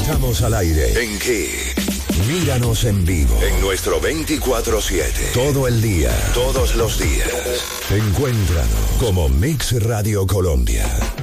Estamos al aire. ¿En qué? Míranos en vivo. En nuestro 24/7. Todo el día. Todos los días. Encuéntranos como Mix Radio Colombia.